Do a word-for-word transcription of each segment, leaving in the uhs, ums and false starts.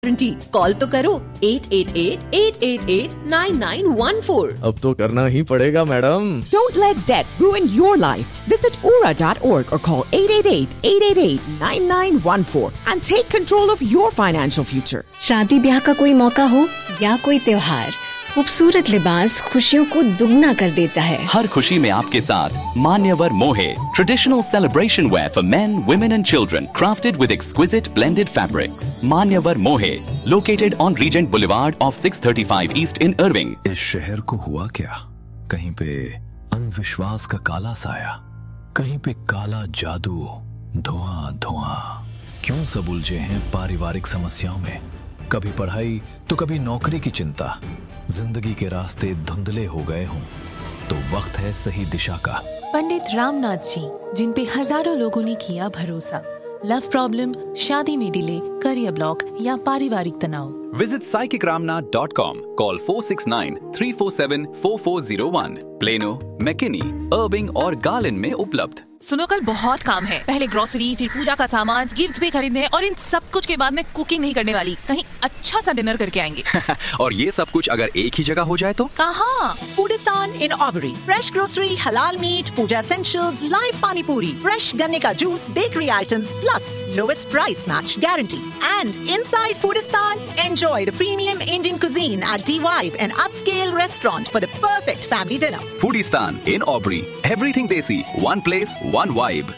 Guarantee. Call तो करो eight eight eight eight eight eight nine nine one four. अब तो करना ही पड़ेगा madam. Don't let debt ruin your life. Visit ura dot org or call eight eight eight eight eight eight nine nine one four and take control of your financial future. शादी ब्याह का कोई मौका हो या कोई त्योहार, खूबसूरत लिबास खुशियों को दुगना कर देता है। हर खुशी में आपके साथ मान्यवर मोहे, traditional celebration where for main, women and children, crafted with exquisite blended fabrics. मान्यवर मोहे, located on reagent boulevard of six thirty five east in Irving. इस शहर को हुआ क्या? कहीं पे अंधविश्वास का काला साया, कहीं पे काला जादू, धुआं धुआं। क्यों सब उलझे हैं पारिवारिक समस्याओं में? कभी पढ़ाई तो कभी नौकरी की चिंता। जिंदगी के रास्ते धुंधले हो गए हों तो वक्त है सही दिशा का। पंडित रामनाथ जी, जिन पे हजारों लोगों ने किया भरोसा। लव प्रॉब्लम, शादी में डिले, करियर ब्लॉक या पारिवारिक तनाव। Visit psychic ramnath dot com. Call four six nine three four seven four four zero one. Plano, McKinney, Irving और Garland में उपलब्ध। सुनो, कल बहुत काम है। पहले ग्रोसरी, फिर पूजा का सामान, गिफ्ट्स भी खरीदने और इन सब कुछ के बाद मैं कुकिंग नहीं करने वाली। कहीं अच्छा सा डिनर करके आएंगे। और ये सब कुछ अगर एक ही जगह हो जाए तो? कहाँ? फूडिस्तान इन ऑबरी। फ्रेश ग्रोसरी, हलाल मीट, पूजा एसेंशियल्स, लाइव पानी पूरी, फ्रेश गन्ने का juice, bakery items, plus lowest price match guarantee. And inside फूडिस्तान, enjoy the premium Indian cuisine at D-Vibe, an upscale restaurant for the perfect family dinner. Foodistan in Aubrey. Everything Desi. One place, one vibe.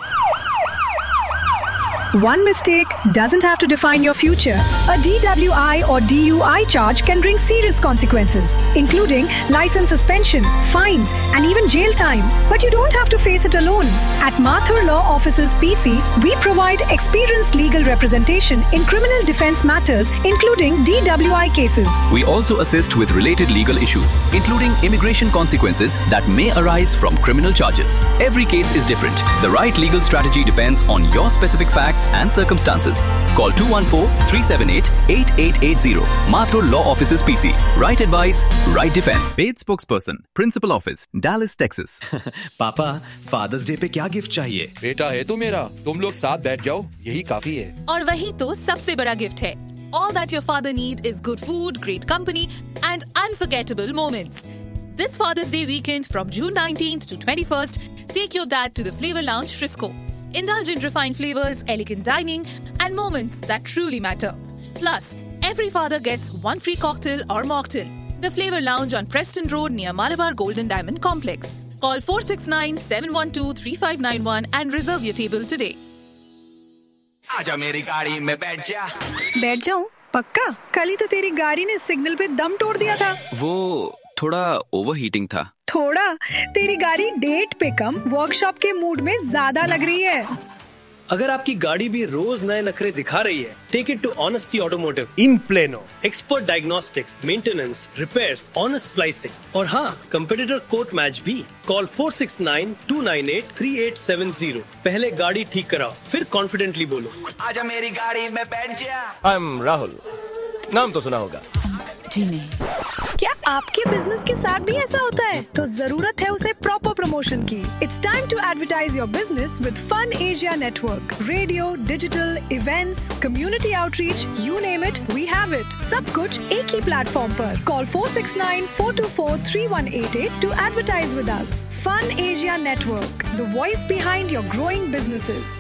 One mistake doesn't have to define your future. A D W I or D U I charge can bring serious consequences, including license suspension, fines, and even jail time. But you don't have to face it alone. At Mathur Law Offices P C, we provide experienced legal representation in criminal defense matters, including D W I cases. We also assist with related legal issues, including immigration consequences that may arise from criminal charges. Every case is different. The right legal strategy depends on your specific facts and circumstances. Call two one four three seven eight eight eight eight zero. Mathur Law Offices P C. Right advice, right defense. Paid spokesperson, Principal Office, Dallas, Texas. पापा, fathers day पे क्या gift चाहिए? बेटा है तू मेरा, तुम लोग साथ बैठ जाओ, यही काफी है। और वही तो सबसे बड़ा गिफ्ट है। All that your father need is good food, great company, and unforgettable moments. This Father's Day weekend from June nineteenth to twenty-first, take your dad to the Flavor Lounge, Frisco. Indulge in refined flavors, elegant dining, and moments that truly matter. Plus, every father gets one free cocktail or mocktail. The Flavor Lounge on Preston Road near Malabar Golden Diamond Complex. Call four six nine seven one two three five nine one and reserve your table today. आजा मेरी गाड़ी में बैठ जा। बैठ जाऊं? पक्का? कल ही तो तेरी गाड़ी ने सिग्नल पे दम तोड़ दिया था। वो थोड़ा ओवरहीटिंग था। थोड़ा? तेरी गाड़ी डेट पे कम वर्कशॉप के मूड में ज्यादा लग रही है। अगर आपकी गाड़ी भी रोज नए नखरे दिखा रही है, take it to honesty automotive in plano. Expert diagnostics, maintenance, repairs, honest pricing और हाँ, कंपेटिटर कोट मैच भी। Call four six nine to nine eight three eight seven zero. पहले गाड़ी ठीक कराओ, फिर कॉन्फिडेंटली बोलो, आजा मेरी गाड़ी में बैठ जा। I am Rahul. नाम तो सुना होगा। जी नहीं। क्या आपके बिजनेस के साथ भी ऐसा होता है? तो जरूरत है उसे प्रॉपर प्रमोशन की। It's time to advertise your business with fun Asia network. Radio, digital, events, community outreach, you name it, we have it. सब कुछ एक ही प्लेटफॉर्म पर। Call four six nine four to four three one eight eight to advertise with us. Fun Asia network, the voice behind your growing businesses.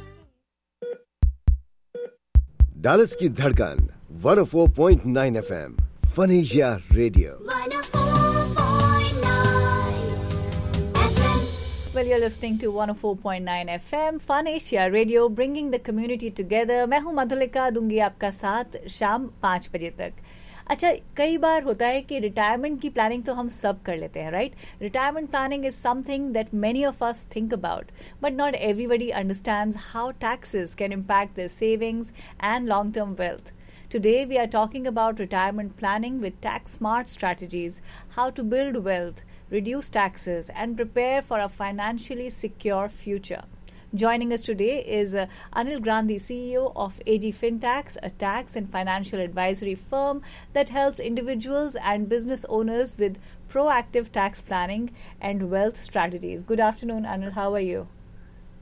Dallas की धड़कन one O four point nine F M, Fun Asia Radio. one oh four point nine F M. Well, you're listening to one oh four point nine F M, Fun Asia Radio, bringing the community together. मैं हूँ मधुलिका, दूंगी आपका साथ शाम पाँच बजे तक। अच्छा, कई बार होता है कि रिटायरमेंट की प्लानिंग तो हम सब कर लेते हैं, right? Retirement planning is something that many of us think about, but not everybody understands how taxes can impact their savings and long term wealth. Today we are talking about retirement planning with tax smart strategies, how to build wealth, reduce taxes, and prepare for a financially secure future. Joining us today is uh, Anil Grandi, C E O of A G FinTax, a tax and financial advisory firm that helps individuals and business owners with proactive tax planning and wealth strategies. Good afternoon, Anil. How are you?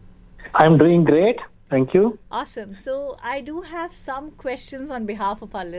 I'm doing great. Thank you. Awesome. So I do have some questions on behalf of our listeners.